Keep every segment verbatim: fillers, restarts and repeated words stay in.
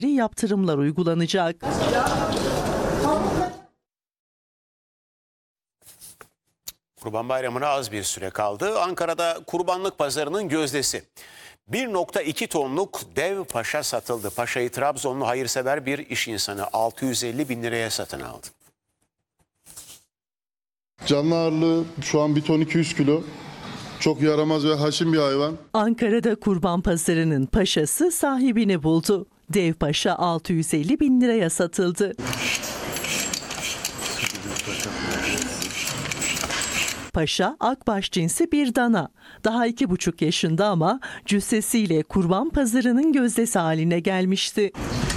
yaptırımlar uygulanacak. Kurban Bayramı'na az bir süre kaldı. Ankara'da kurbanlık pazarının gözdesi. bir nokta iki tonluk dev paşa satıldı. Paşayı Trabzonlu hayırsever bir iş insanı altı yüz elli bin liraya satın aldı. Canlı ağırlığı şu an bir ton iki yüz kilo. Çok yaramaz ve haşin bir hayvan. Ankara'da kurban pazarının paşası sahibini buldu. Dev paşa altı yüz elli bin liraya satıldı. Paşa akbaş cinsi bir dana. Daha iki buçuk yaşında ama cüssesiyle kurban pazarının gözdesi haline gelmişti.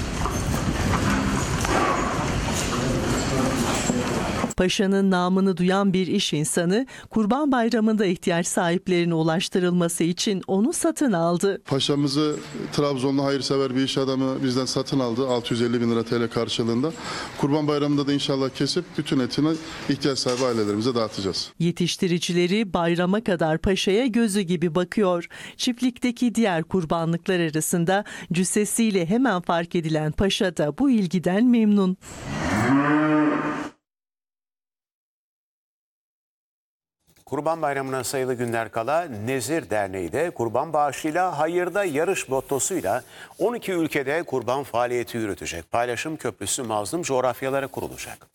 Paşa'nın namını duyan bir iş insanı Kurban Bayramı'nda ihtiyaç sahiplerine ulaştırılması için onu satın aldı. Paşamızı Trabzonlu hayırsever bir iş adamı bizden satın aldı altı yüz elli bin lira T L karşılığında. Kurban Bayramı'nda da inşallah kesip bütün etini ihtiyaç sahibi ailelerimize dağıtacağız. Yetiştiricileri bayrama kadar paşaya gözü gibi bakıyor. Çiftlikteki diğer kurbanlıklar arasında cüssesiyle hemen fark edilen paşa da bu ilgiden memnun. Kurban Bayramı'na sayılı günler kala Nezir Derneği de kurban bağışıyla hayırda yarış mottosuyla on iki ülkede kurban faaliyeti yürütecek. Paylaşım köprüsü mazlum coğrafyalara kurulacak.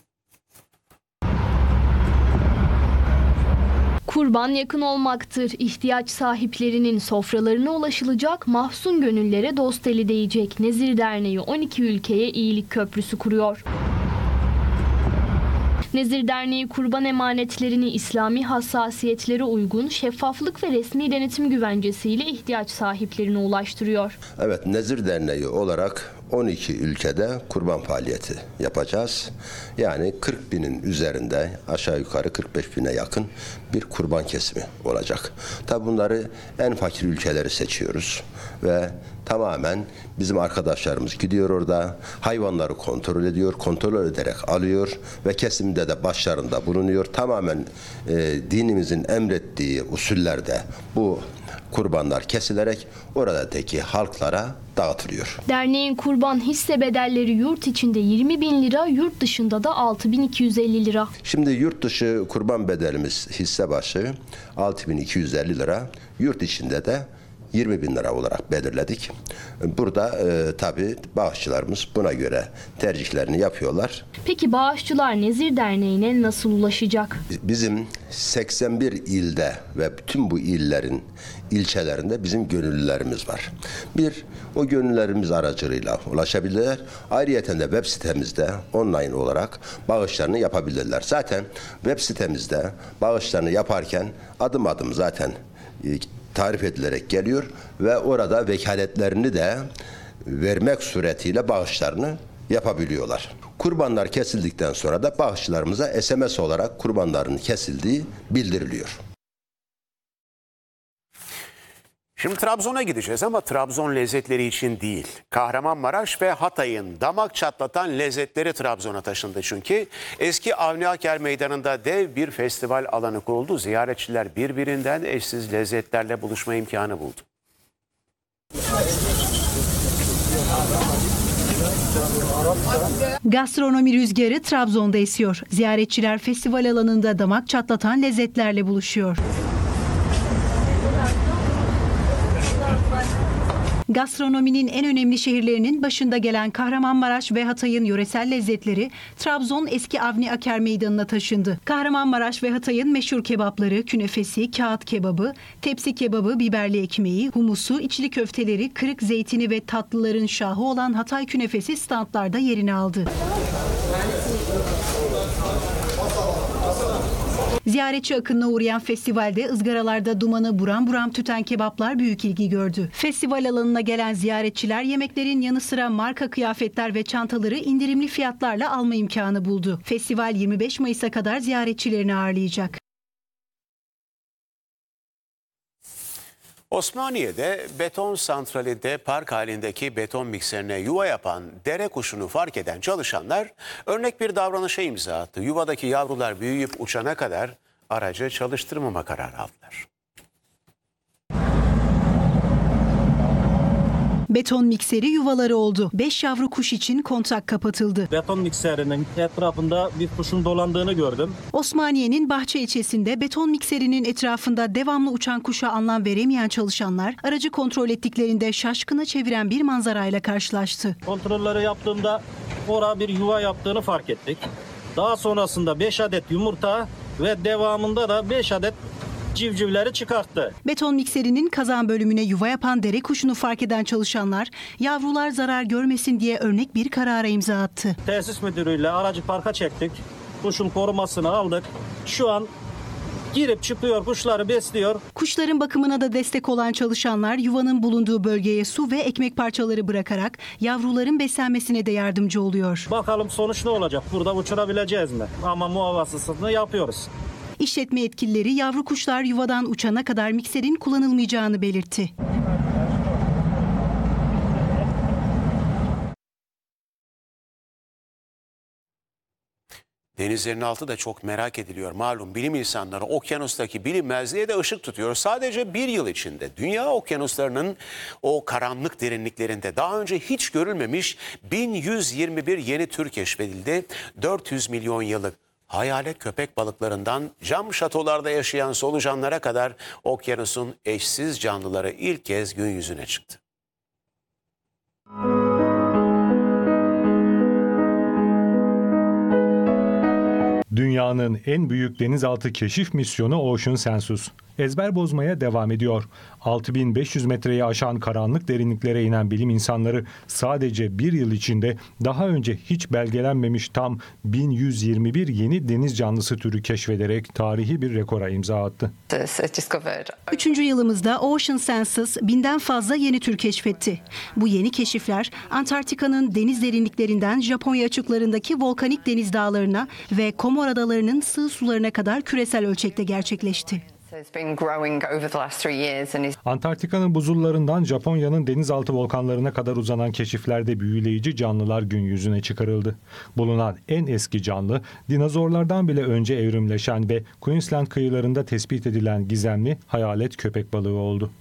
Kurban yakın olmaktır. İhtiyaç sahiplerinin sofralarına ulaşılacak, mahzun gönüllere dost eli değecek. Nezir Derneği on iki ülkeye iyilik köprüsü kuruyor. Nezir Derneği kurban emanetlerini İslami hassasiyetlere uygun şeffaflık ve resmi denetim güvencesiyle ihtiyaç sahiplerine ulaştırıyor. Evet, Nezir Derneği olarak on iki ülkede kurban faaliyeti yapacağız. Yani kırk binin üzerinde, aşağı yukarı kırk beş bine yakın bir kurban kesimi olacak. Tabi bunları en fakir ülkeleri seçiyoruz ve tamamen bizim arkadaşlarımız gidiyor orada, hayvanları kontrol ediyor, kontrol ederek alıyor ve kesimde de başlarında bulunuyor. Tamamen e, dinimizin emrettiği usullerde bu kurbanlar kesilerek oradaki halklara dağıtılıyor. Derneğin kurban hisse bedelleri yurt içinde yirmi bin lira, yurt dışında da altı bin iki yüz elli lira. Şimdi yurt dışı kurban bedelimiz hisse başı altı bin iki yüz elli lira, yurt içinde de yirmi bin lira olarak belirledik. Burada e, tabii bağışçılarımız buna göre tercihlerini yapıyorlar. Peki bağışçılar Nezir Derneği'ne nasıl ulaşacak? Bizim seksen bir ilde ve bütün bu illerin ilçelerinde bizim gönüllülerimiz var. Bir, o gönüllülerimiz aracılığıyla ulaşabilirler. Ayrıyeten de web sitemizde online olarak bağışlarını yapabilirler. Zaten web sitemizde bağışlarını yaparken adım adım zaten tarif edilerek geliyor ve orada vekaletlerini de vermek suretiyle bağışlarını yapabiliyorlar. Kurbanlar kesildikten sonra da bağışçılarımıza S M S olarak kurbanların kesildiği bildiriliyor. Şimdi Trabzon'a gideceğiz ama Trabzon lezzetleri için değil. Kahramanmaraş ve Hatay'ın damak çatlatan lezzetleri Trabzon'a taşındı çünkü. Eski Avni Aker Meydanı'nda dev bir festival alanı kuruldu. Ziyaretçiler birbirinden eşsiz lezzetlerle buluşma imkanı buldu. Gastronomi rüzgarı Trabzon'da esiyor. Ziyaretçiler festival alanında damak çatlatan lezzetlerle buluşuyor. Gastronominin en önemli şehirlerinin başında gelen Kahramanmaraş ve Hatay'ın yöresel lezzetleri Trabzon eski Avni Aker Meydanı'na taşındı. Kahramanmaraş ve Hatay'ın meşhur kebapları, künefesi, kağıt kebabı, tepsi kebabı, biberli ekmeği, humusu, içli köfteleri, kırık zeytini ve tatlıların şahı olan Hatay künefesi standlarda yerini aldı. Ziyaretçi akınına uğrayan festivalde ızgaralarda dumanı buram buram tüten kebaplar büyük ilgi gördü. Festival alanına gelen ziyaretçiler yemeklerin yanı sıra marka kıyafetler ve çantaları indirimli fiyatlarla alma imkanı buldu. Festival yirmi beş Mayıs'a kadar ziyaretçilerini ağırlayacak. Osmaniye'de beton santralinde park halindeki beton mikserine yuva yapan dere kuşunu fark eden çalışanlar örnek bir davranışa imza attı. Yuvadaki yavrular büyüyüp uçana kadar aracı çalıştırmama kararı aldılar. Beton mikseri yuvaları oldu. beş yavru kuş için kontak kapatıldı. Beton mikserinin etrafında bir kuşun dolandığını gördüm. Osmaniye'nin Bahçe ilçesinde beton mikserinin etrafında devamlı uçan kuşa anlam veremeyen çalışanlar aracı kontrol ettiklerinde şaşkına çeviren bir manzarayla karşılaştı. Kontrolleri yaptığımda orada bir yuva yaptığını fark ettik. Daha sonrasında beş adet yumurta ve devamında da beş adet civcivleri çıkarttı. Beton mikserinin kazan bölümüne yuva yapan dere kuşunu fark eden çalışanlar yavrular zarar görmesin diye örnek bir karara imza attı. Tesis müdürüyle aracı parka çektik. Kuşun korumasını aldık. Şu an girip çıkıyor, kuşları besliyor. Kuşların bakımına da destek olan çalışanlar yuvanın bulunduğu bölgeye su ve ekmek parçaları bırakarak yavruların beslenmesine de yardımcı oluyor. Bakalım sonuç ne olacak? Burada uçurabileceğiz mi? Ama muhavasasını yapıyoruz. İşletme yetkilileri yavru kuşlar yuvadan uçana kadar mikserin kullanılmayacağını belirtti. Denizlerin altı da çok merak ediliyor. Malum bilim insanları okyanustaki bilinmezliğe de ışık tutuyor. Sadece bir yıl içinde dünya okyanuslarının o karanlık derinliklerinde daha önce hiç görülmemiş bin yüz yirmi bir yeni tür keşfedildi. dört yüz milyon yıllık hayalet köpek balıklarından cam şatolarda yaşayan solucanlara kadar okyanusun eşsiz canlıları ilk kez gün yüzüne çıktı. Dünyanın en büyük denizaltı keşif misyonu Ocean Census ezber bozmaya devam ediyor. altı bin beş yüz metreyi aşan karanlık derinliklere inen bilim insanları sadece bir yıl içinde daha önce hiç belgelenmemiş tam bin yüz yirmi bir yeni deniz canlısı türü keşfederek tarihi bir rekora imza attı. Üçüncü yılımızda Ocean Census binden fazla yeni tür keşfetti. Bu yeni keşifler Antarktika'nın deniz derinliklerinden Japonya açıklarındaki volkanik deniz dağlarına ve Komor adalarının sığ sularına kadar küresel ölçekte gerçekleşti. Antarktika'nın buzullarından Japonya'nın denizaltı volkanlarına kadar uzanan keşiflerde büyüleyici canlılar gün yüzüne çıkarıldı. Bulunan en eski canlı, dinozorlardan bile önce evrimleşen ve Queensland kıyılarında tespit edilen gizemli hayalet köpek balığı oldu.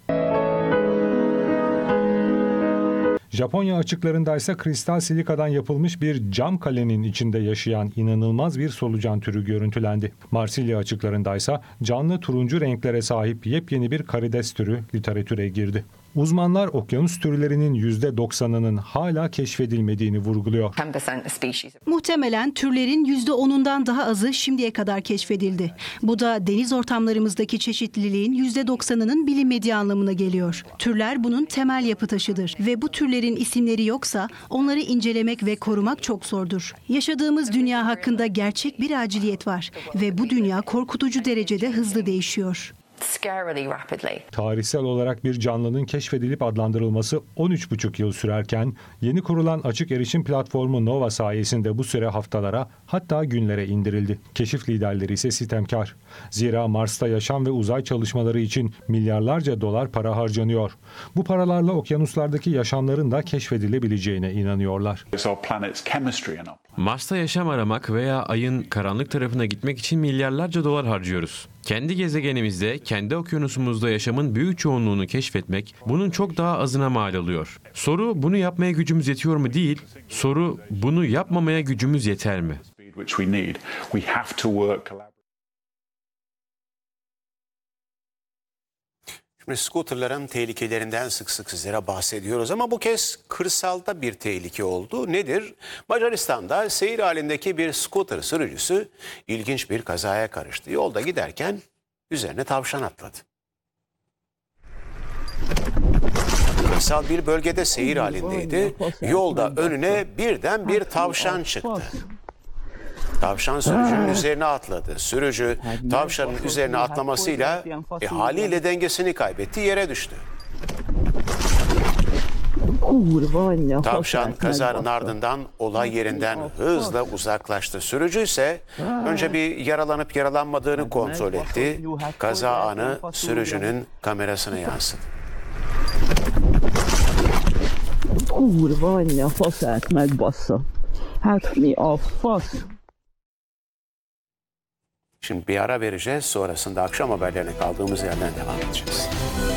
Japonya açıklarındaysa kristal silikadan yapılmış bir cam kalenin içinde yaşayan inanılmaz bir solucan türü görüntülendi. Marsilya açıklarındaysa canlı turuncu renklere sahip yepyeni bir karides türü literatüre girdi. Uzmanlar okyanus türlerinin yüzde doksanının hala keşfedilmediğini vurguluyor. Muhtemelen türlerin yüzde onundan daha azı şimdiye kadar keşfedildi. Bu da deniz ortamlarımızdaki çeşitliliğin yüzde doksanının bilinmediği anlamına geliyor. Türler bunun temel yapı taşıdır ve bu türlerin isimleri yoksa onları incelemek ve korumak çok zordur. Yaşadığımız dünya hakkında gerçek bir aciliyet var ve bu dünya korkutucu derecede hızlı değişiyor. Tarihsel olarak bir canlının keşfedilip adlandırılması on üç buçuk yıl sürerken yeni kurulan açık erişim platformu Nova sayesinde bu süre haftalara hatta günlere indirildi. Keşif liderleri ise sitemkar. Zira Mars'ta yaşam ve uzay çalışmaları için milyarlarca dolar para harcanıyor. Bu paralarla okyanuslardaki yaşamların da keşfedilebileceğine inanıyorlar. Mars'ta yaşam aramak veya ayın karanlık tarafına gitmek için milyarlarca dolar harcıyoruz. Kendi gezegenimizde, kendi okyanusumuzda yaşamın büyük çoğunluğunu keşfetmek bunun çok daha azına mal alıyor. Soru bunu yapmaya gücümüz yetiyor mu değil, soru bunu yapmamaya gücümüz yeter mi? Şimdi scooterların tehlikelerinden sık sık sizlere bahsediyoruz ama bu kez kırsalda bir tehlike oldu. Nedir? Macaristan'da seyir halindeki bir scooter sürücüsü ilginç bir kazaya karıştı. Yolda giderken üzerine tavşan atladı. Kırsal bir bölgede seyir halindeydi. Yolda önüne birden bir tavşan çıktı. Tavşan sürücünün üzerine atladı. Sürücü tavşanın üzerine atlamasıyla e, haliyle dengesini kaybetti, yere düştü. Tavşan kazanın ardından olay yerinden hızla uzaklaştı. Sürücü ise önce bir yaralanıp yaralanmadığını kontrol etti. Kaza anı sürücünün kamerasına yansıdı. Şimdi bir ara vereceğiz. Sonrasında akşam haberlerine kaldığımız yerden devam edeceğiz.